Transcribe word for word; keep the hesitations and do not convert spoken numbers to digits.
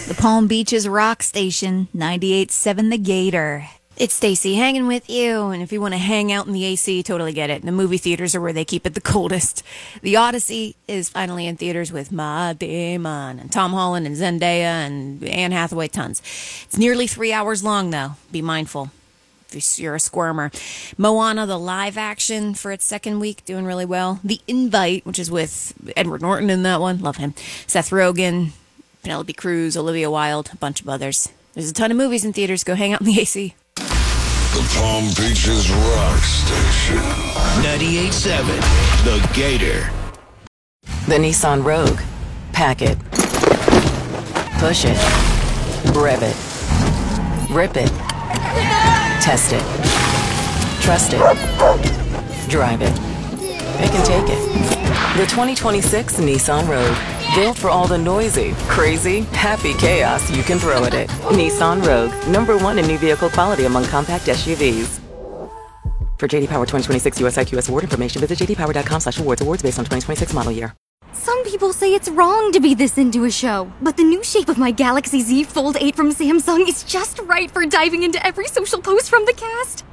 The Palm Beaches Rock Station, ninety-eight point seven The Gator. It's Stacy hanging with you, and if you want to hang out in the A C, totally get it. The movie theaters are where they keep it the coldest. The Odyssey is finally in theaters with Matt Damon and Tom Holland and Zendaya and Anne Hathaway, tons. It's nearly three hours long, though. Be mindful if you're a squirmer. Moana, the live action for its second week, doing really well. The Invite, which is with Edward Norton in that one, love him. Seth Rogen, Penelope Cruz, Olivia Wilde, a bunch of others. There's a ton of movies in theaters. Go hang out in the A C. The Palm Beaches Rock Station. ninety-eight point seven The Gator. The Nissan Rogue. Pack it. Push it. Rev it. Rip it. Test it. Trust it. Drive it. It can take it. The twenty twenty-six Nissan Rogue. Built for all the noisy, crazy, happy chaos you can throw at it. Nissan Rogue, number one in new vehicle quality among compact S U Vs. For J D Power twenty twenty-six U S I Q S award information, visit j d power dot com slash awards. Awards based on twenty twenty-six model year. Some people say it's wrong to be this into a show, but the new shape of my Galaxy Z Fold eight from Samsung is just right for diving into every social post from the cast.